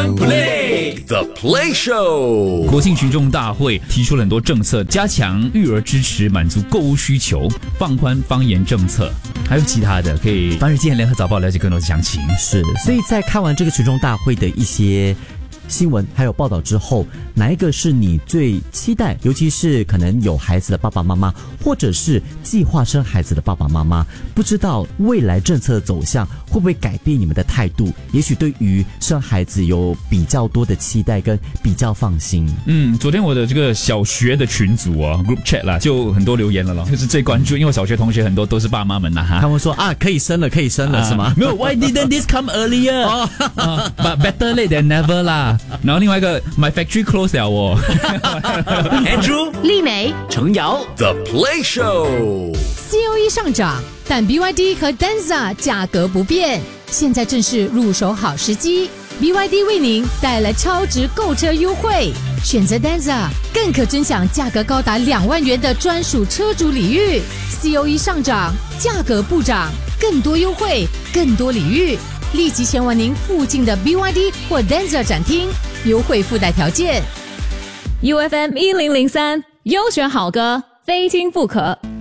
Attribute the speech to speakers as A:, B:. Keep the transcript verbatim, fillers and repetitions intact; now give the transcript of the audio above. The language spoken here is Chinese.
A: 湾 Play The Play Show。
B: 国庆群众大会提出了很多政策，加强育儿支持，满足购物需求，放宽方言政策，还有其他的，可以翻日今天联合早报了解更多的详情。
C: 是，所以在看完这个群众大会的一些新闻还有报道之后，哪一个是你最期待？尤其是可能有孩子的爸爸妈妈，或者是计划生孩子的爸爸妈妈，不知道未来政策走向会不会改变你们的态度？也许对于生孩子有比较多的期待跟比较放心。
B: 嗯，昨天我的这个小学的群组哦 ，group chat 啦，就很多留言了咯，就是最关注，因为我小学同学很多都是爸妈们呐哈，
C: 他们说啊，可以生了，可以生了，啊、是吗？
B: 没有 ，Why didn't this come earlier？ 哦、uh, ，But better late than never 啦。然后另外一个 My factory close 了哦
A: Andrew
D: 丽美
A: 程瑶 The Play Show。C
D: O E 上涨，但 B Y D 和 Denza 价格不变，现在正是入手好时机。B Y D 为您带来超值购车优惠，选择 Denza 更可尊享价格高达两万元的专属车主礼遇。C O E 上涨，价格不涨，更多优惠，更多礼遇。立即前往您附近的 B Y D 或 Denza 展厅，优惠附带条件。
E: U F M 一零零三优选好歌，非听不可。